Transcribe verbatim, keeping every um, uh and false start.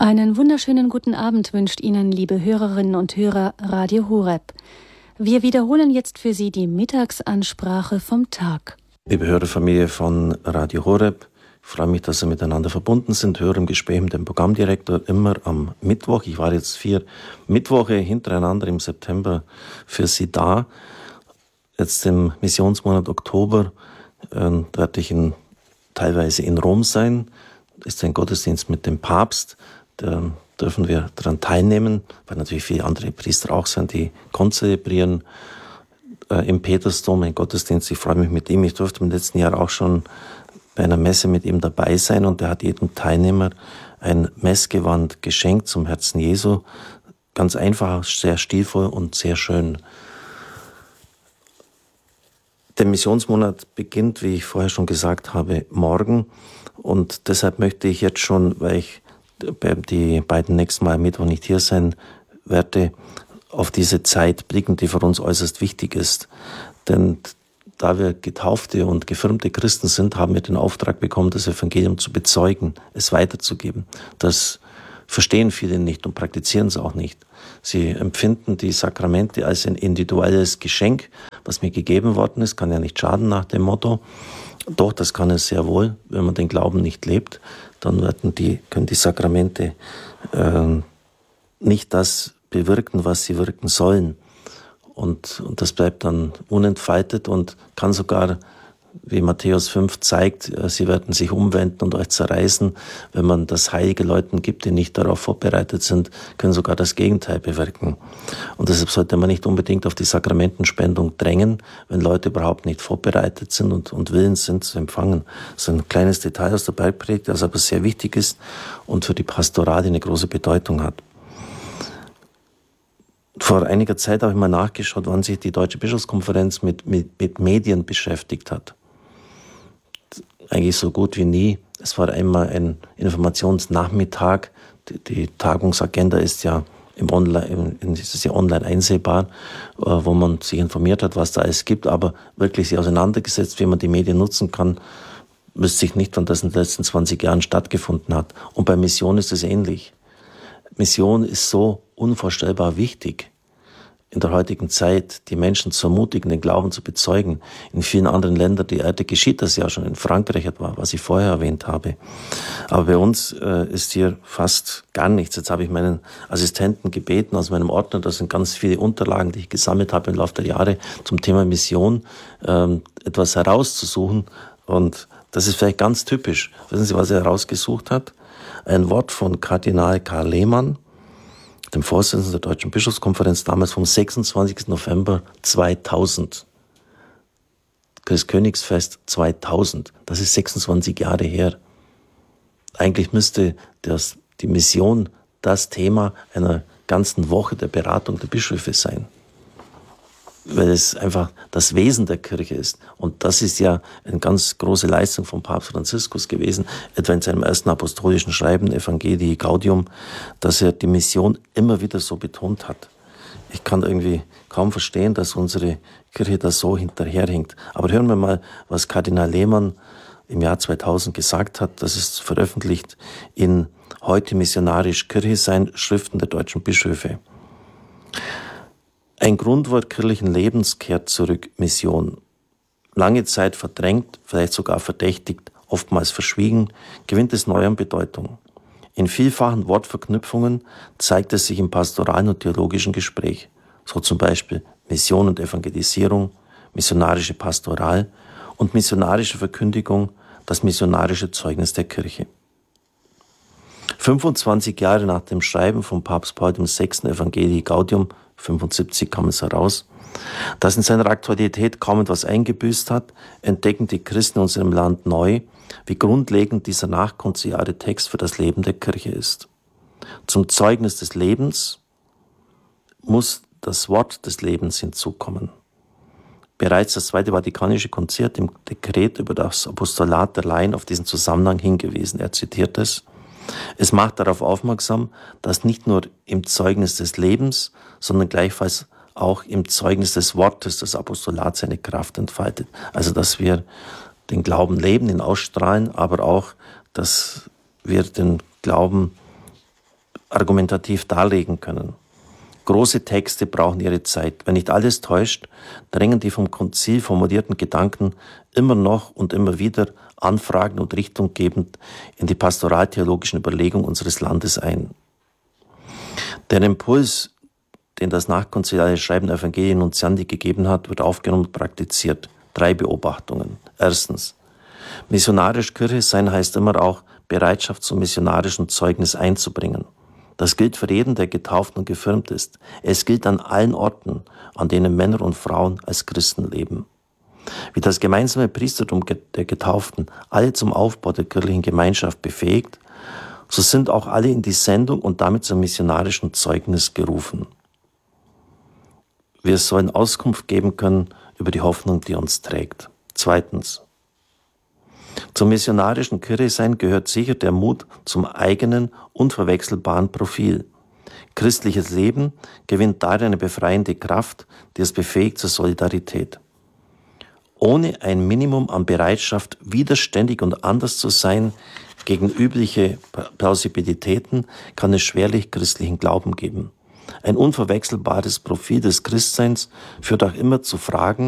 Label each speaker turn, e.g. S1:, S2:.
S1: Einen wunderschönen guten Abend wünscht Ihnen, liebe Hörerinnen und Hörer, Radio Horeb. Wir wiederholen jetzt für Sie die Mittagsansprache vom Tag.
S2: Liebe Hörerfamilie von Radio Horeb, ich freue mich, dass Sie miteinander verbunden sind. Höre im Gespräch mit dem Programmdirektor immer am Mittwoch. Ich war jetzt vier Mittwoche hintereinander im September für Sie da. Jetzt im Missionsmonat Oktober äh, werde ich in, teilweise in Rom sein. Ist ein Gottesdienst mit dem Papst. Da dürfen wir daran teilnehmen, weil natürlich viele andere Priester auch sind, die konzelebrieren äh, im Petersdom einen Gottesdienst. Ich freue mich mit ihm. Ich durfte im letzten Jahr auch schon bei einer Messe mit ihm dabei sein und er hat jedem Teilnehmer ein Messgewand geschenkt zum Herzen Jesu. Ganz einfach, sehr stilvoll und sehr schön. Der Missionsmonat beginnt, wie ich vorher schon gesagt habe, morgen. Und deshalb möchte ich jetzt schon, weil ich die beiden nächsten Mal am Mittwoch nicht hier sein werde, auf diese Zeit blicken, die für uns äußerst wichtig ist. Denn da wir getaufte und gefirmte Christen sind, haben wir den Auftrag bekommen, das Evangelium zu bezeugen, es weiterzugeben. Das verstehen viele nicht und praktizieren es auch nicht. Sie empfinden die Sakramente als ein individuelles Geschenk, was mir gegeben worden ist, kann ja nicht schaden nach dem Motto. Doch, das kann es sehr wohl, wenn man den Glauben nicht lebt, dann werden die, können die Sakramente äh, nicht das bewirken, was sie wirken sollen. Und, und das bleibt dann unentfaltet und kann sogar, wie Matthäus fünf zeigt, sie werden sich umwenden und euch zerreißen. Wenn man das heilige Leuten gibt, die nicht darauf vorbereitet sind, können sogar das Gegenteil bewirken. Und deshalb sollte man nicht unbedingt auf die Sakramentenspendung drängen, wenn Leute überhaupt nicht vorbereitet sind und, und willens sind zu empfangen. Das ist ein kleines Detail aus der Bergpredigt, das aber sehr wichtig ist und für die Pastorale eine große Bedeutung hat. Vor einiger Zeit habe ich mal nachgeschaut, wann sich die Deutsche Bischofskonferenz mit, mit, mit Medien beschäftigt hat. Eigentlich so gut wie nie. Es war einmal ein Informationsnachmittag. Die, die Tagungsagenda ist ja im Online, ist ja online einsehbar, wo man sich informiert hat, was da alles gibt, aber wirklich sich auseinandergesetzt, wie man die Medien nutzen kann, wüsste ich nicht, wann das in den letzten zwanzig Jahren stattgefunden hat. Und bei Mission ist es ähnlich. Mission ist so unvorstellbar wichtig in der heutigen Zeit, die Menschen zu ermutigen, den Glauben zu bezeugen. In vielen anderen Ländern der Erde geschieht das ja schon, in Frankreich etwa, was ich vorher erwähnt habe. Aber bei uns äh, ist hier fast gar nichts. Jetzt habe ich meinen Assistenten gebeten aus meinem Ordner, das sind ganz viele Unterlagen, die ich gesammelt habe im Laufe der Jahre zum Thema Mission, ähm, etwas herauszusuchen. Und das ist vielleicht ganz typisch. Wissen Sie, was er herausgesucht hat? Ein Wort von Kardinal Karl Lehmann, dem Vorsitzenden der Deutschen Bischofskonferenz, damals vom sechsundzwanzigsten November zweitausend. Christkönigsfest zweitausend. Das ist sechsundzwanzig Jahre her. Eigentlich müsste das, die Mission das Thema einer ganzen Woche der Beratung der Bischöfe sein. Weil es einfach das Wesen der Kirche ist. Und das ist ja eine ganz große Leistung von Papst Franziskus gewesen, etwa in seinem ersten apostolischen Schreiben, Evangelii Gaudium, dass er die Mission immer wieder so betont hat. Ich kann irgendwie kaum verstehen, dass unsere Kirche da so hinterherhinkt. Aber hören wir mal, was Kardinal Lehmann im Jahr zweitausend gesagt hat. Das ist veröffentlicht in Heute missionarisch Kirche sein, Schriften der deutschen Bischöfe. Ein Grundwort kirchlichen Lebens kehrt zurück, Mission. Lange Zeit verdrängt, vielleicht sogar verdächtigt, oftmals verschwiegen, gewinnt es neu an Bedeutung. In vielfachen Wortverknüpfungen zeigt es sich im pastoralen und theologischen Gespräch, so zum Beispiel Mission und Evangelisierung, missionarische Pastoral und missionarische Verkündigung, das missionarische Zeugnis der Kirche. fünfundzwanzig Jahre nach dem Schreiben von Papst Paul der Sechste. Evangelii Gaudium, fünfundsiebzig kam es heraus, das in seiner Aktualität kaum etwas eingebüßt hat, entdecken die Christen in unserem Land neu, wie grundlegend dieser nachkonziliare Text für das Leben der Kirche ist. Zum Zeugnis des Lebens muss das Wort des Lebens hinzukommen. Bereits das Zweite Vatikanische Konzil hat im Dekret über das Apostolat der Laien auf diesen Zusammenhang hingewiesen. Er zitiert es: Es macht darauf aufmerksam, dass nicht nur im Zeugnis des Lebens, sondern gleichfalls auch im Zeugnis des Wortes das Apostolat seine Kraft entfaltet. Also, dass wir den Glauben leben, ihn ausstrahlen, aber auch, dass wir den Glauben argumentativ darlegen können. Große Texte brauchen ihre Zeit. Wenn nicht alles täuscht, drängen die vom Konzil formulierten Gedanken immer noch und immer wieder anfragend und richtunggebend in die pastoraltheologischen Überlegungen unseres Landes ein. Der Impuls, den das nachkonziliare Schreiben der Evangelii Nuntiandi gegeben hat, wird aufgenommen und praktiziert. Drei Beobachtungen. Erstens: Missionarisch Kirche sein heißt immer auch, Bereitschaft zum missionarischen Zeugnis einzubringen. Das gilt für jeden, der getauft und gefirmt ist. Es gilt an allen Orten, an denen Männer und Frauen als Christen leben. Wie das gemeinsame Priestertum der Getauften alle zum Aufbau der kirchlichen Gemeinschaft befähigt, so sind auch alle in die Sendung und damit zum missionarischen Zeugnis gerufen. Wir sollen Auskunft geben können über die Hoffnung, die uns trägt. Zweitens: Zum missionarischen Kirchesein gehört sicher der Mut zum eigenen, unverwechselbaren Profil. Christliches Leben gewinnt darin eine befreiende Kraft, die es befähigt zur Solidarität. Ohne ein Minimum an Bereitschaft, widerständig und anders zu sein gegen übliche Plausibilitäten, kann es schwerlich christlichen Glauben geben. Ein unverwechselbares Profil des Christseins führt auch immer zu Fragen